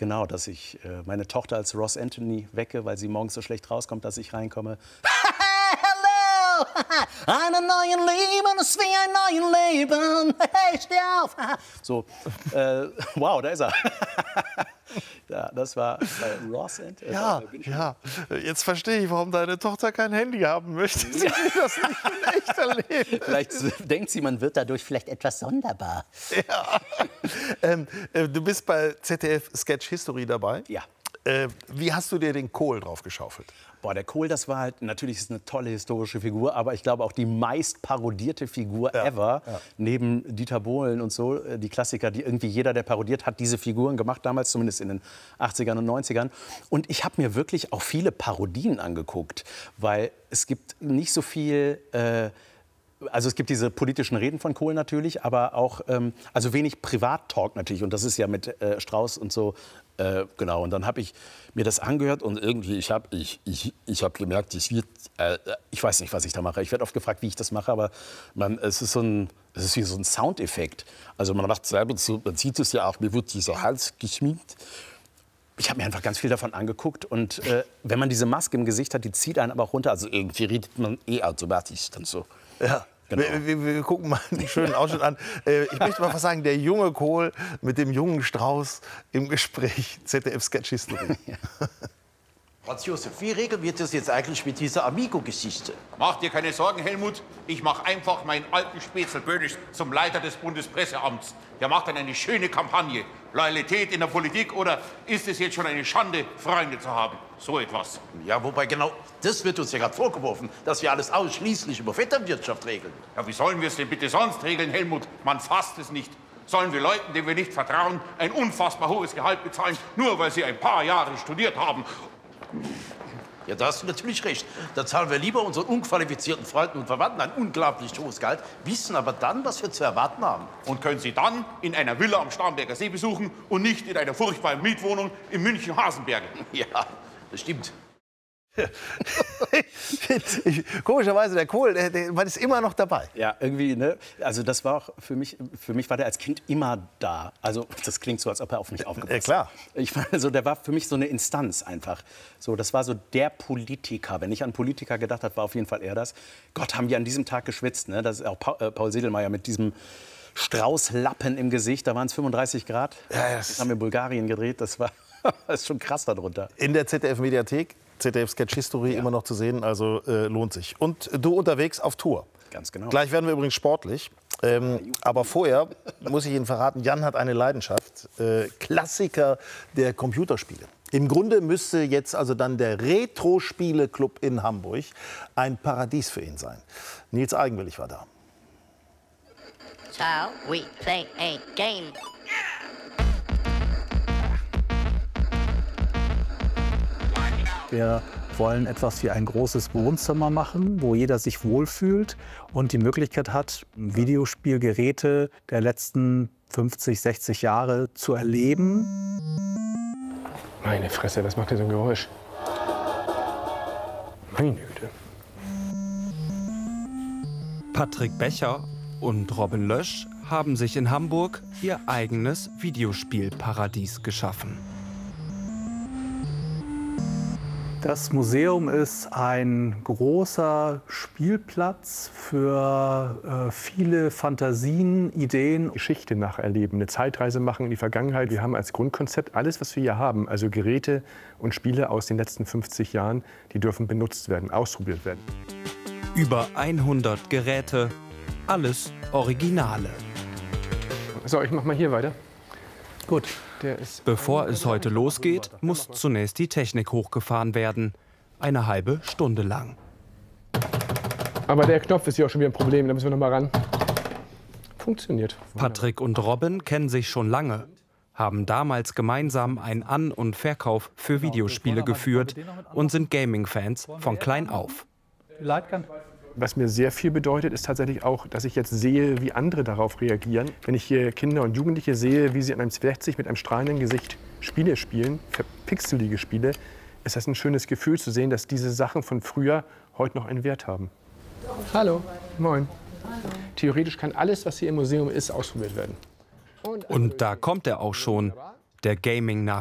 genau, dass ich meine Tochter als Ross Anthony wecke, weil sie morgens so schlecht rauskommt, dass ich reinkomme. Hallo! Einen neuen Leben ist wie ein neues Leben. Hey, steh auf! So, wow, da ist er. Ja, das war Ross Anthony. Ja, jetzt verstehe ich, warum deine Tochter kein Handy haben möchte. Sie will das nicht in echt erleben. Vielleicht denkt sie, man wird dadurch vielleicht etwas sonderbar. Ja. Du bist bei ZDF Sketch History dabei. Ja. Wie hast du dir den Kohl drauf geschaufelt? Boah, der Kohl, das war halt, natürlich ist es eine tolle historische Figur, aber ich glaube auch die meist parodierte Figur ever, neben Dieter Bohlen und so, die Klassiker, die irgendwie jeder, der parodiert, hat diese Figuren gemacht, damals zumindest in den 80ern und 90ern. Und ich habe mir wirklich auch viele Parodien angeguckt, weil es gibt nicht so viel... Also es gibt diese politischen Reden von Kohl natürlich, aber auch also wenig Privattalk natürlich. Und das ist ja mit Strauß und so, genau. Und dann habe ich mir das angehört und irgendwie, ich hab gemerkt, ich weiß nicht, was ich da mache. Ich werde oft gefragt, wie ich das mache, aber es ist wie so ein Soundeffekt. Also man macht selber so, man sieht es ja auch, mir wird dieser Hals geschminkt. Ich habe mir einfach ganz viel davon angeguckt und wenn man diese Maske im Gesicht hat, die zieht einen aber auch runter. Also irgendwie redet man automatisch dann so. Ja. Genau. Wir gucken mal einen schönen Ausschnitt an. Ich möchte mal was sagen, der junge Kohl mit dem jungen Strauß im Gespräch. ZDF Sketch History. Ja. Franz Josef, wie regeln wir das jetzt eigentlich mit dieser Amigo-Geschichte? Mach dir keine Sorgen, Helmut. Ich mache einfach meinen alten Spätzl Böhnisch zum Leiter des Bundespresseamts. Der macht dann eine schöne Kampagne. Loyalität in der Politik oder ist es jetzt schon eine Schande, Freunde zu haben? So etwas. Ja, wobei genau das wird uns ja gerade vorgeworfen, dass wir alles ausschließlich über Vetternwirtschaft regeln. Ja, wie sollen wir es denn bitte sonst regeln, Helmut? Man fasst es nicht. Sollen wir Leuten, denen wir nicht vertrauen, ein unfassbar hohes Gehalt bezahlen, nur weil sie ein paar Jahre studiert haben? Ja, da hast du natürlich recht. Da zahlen wir lieber unseren unqualifizierten Freunden und Verwandten ein unglaublich hohes Gehalt, wissen aber dann, was wir zu erwarten haben. Und können sie dann in einer Villa am Starnberger See besuchen und nicht in einer furchtbaren Mietwohnung in München-Hasenbergen. Ja, das stimmt. Komischerweise, der Kohl, man ist immer noch dabei. Ja, irgendwie, ne? Also das war auch für mich war der als Kind immer da. Also das klingt so, als ob er auf mich aufgepasst hat. Klar. Ich meine, so, der war für mich so eine Instanz einfach. So, das war so der Politiker. Wenn ich an Politiker gedacht habe, war auf jeden Fall er das. Gott, haben die an diesem Tag geschwitzt, ne? Das ist auch Paul Sedelmeier mit diesem Straußlappen im Gesicht. Da waren es 35 Grad. Ja, das haben wir in Bulgarien gedreht. Das war das ist schon krass darunter. In der ZDF-Mediathek, ZDF Sketch History, immer noch zu sehen, also lohnt sich. Und du unterwegs auf Tour. Ganz genau. Gleich werden wir übrigens sportlich. Aber vorher muss ich Ihnen verraten, Jan hat eine Leidenschaft. Klassiker der Computerspiele. Im Grunde müsste jetzt also dann der Retro-Spiele-Club in Hamburg ein Paradies für ihn sein. Nils Eigenwillig war da. Shall we play a game? Wir wollen etwas wie ein großes Wohnzimmer machen, wo jeder sich wohlfühlt und die Möglichkeit hat, Videospielgeräte der letzten 50, 60 Jahre zu erleben. Meine Fresse, was macht denn so ein Geräusch? Meine Güte. Patrick Becher und Robin Lösch haben sich in Hamburg ihr eigenes Videospielparadies geschaffen. Das Museum ist ein großer Spielplatz für viele Fantasien, Ideen. Geschichte nacherleben, eine Zeitreise machen in die Vergangenheit. Wir haben als Grundkonzept alles, was wir hier haben, also Geräte und Spiele aus den letzten 50 Jahren, die dürfen benutzt werden, ausprobiert werden. Über 100 Geräte, alles Originale. So, ich mach mal hier weiter. Gut. Bevor es heute losgeht, muss zunächst die Technik hochgefahren werden. Eine halbe Stunde lang. Aber der Knopf ist ja auch schon wieder ein Problem, da müssen wir noch mal ran. Funktioniert. Patrick und Robin kennen sich schon lange, haben damals gemeinsam einen An- und Verkauf für Videospiele geführt und sind Gaming-Fans von klein auf. Was mir sehr viel bedeutet, ist tatsächlich auch, dass ich jetzt sehe, wie andere darauf reagieren. Wenn ich hier Kinder und Jugendliche sehe, wie sie an einem 60 mit einem strahlenden Gesicht Spiele spielen, verpixelige Spiele, ist das ein schönes Gefühl zu sehen, dass diese Sachen von früher heute noch einen Wert haben. Hallo. Moin. Theoretisch kann alles, was hier im Museum ist, ausprobiert werden. Und da kommt er auch schon, der Gaming-Nachwuchs.